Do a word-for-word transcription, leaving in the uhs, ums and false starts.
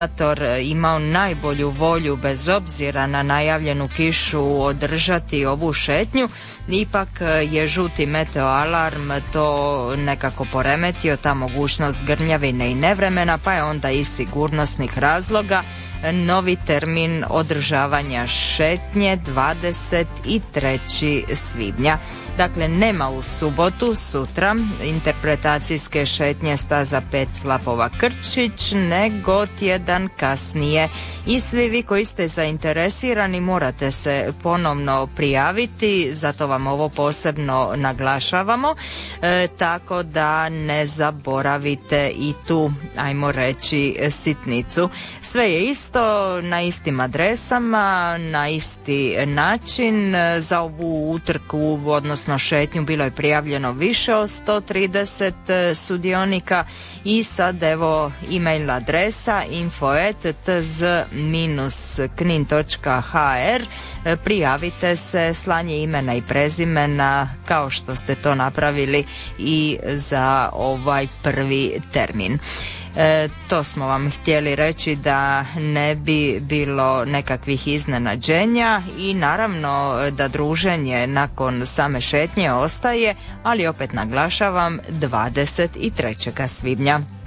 imao najbolju volju bez obzira na najavljenu kišu održati ovu šetnju, ipak je žuti meteoalarm to nekako poremetio, ta mogućnost grmljavine i nevremena, pa je onda iz sigurnosnih razloga novi termin održavanja šetnje dvadeset trećeg svibnja. Dakle, nema u subotu, sutra, interpretacijske šetnje staza pet Slapova Krčić, nego tjedan kasnije. I svi vi koji ste zainteresirani morate se ponovno prijaviti, zato vam ovo posebno naglašavamo, e, tako da ne zaboravite i tu, ajmo reći, sitnicu. Sve je isto, na istim adresama, na isti način. Za ovu utrku, odnosno šetnju, bilo je prijavljeno više od sto trideset sudionika i sad evo e-mail adresa info at t z knin točka h r. Prijavite se, slanje imena i prezimena kao što ste to napravili i za ovaj prvi termin. E, to smo vam htjeli reći da ne bi bilo nekakvih iznenađenja i naravno da druženje nakon same šetnje ostaje, ali opet naglašavam dvadeset trećeg svibnja.